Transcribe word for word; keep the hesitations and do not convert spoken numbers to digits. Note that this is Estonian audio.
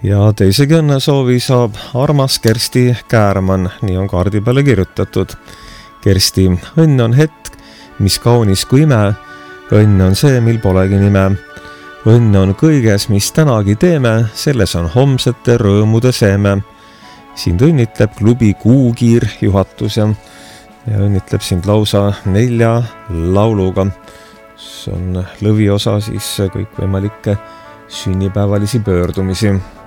Ja teisegi õnne soovi saab armas Kersti Käärmann, nii on kaardi peale kirjutatud. Kersti, õnn on hetk, mis kaunis kui ime, õnn on see, mil polegi nime. Õnn on kõiges, mis tänagi teeme, selles on homsete rõõmude seeme. Sind õnnitleb klubi Kuukiir juhatus ja, ja õnnitleb sind lausa nelja lauluga. See on lõviosa siis kõikvõimalikke sünnipäevalisi pöördumisi.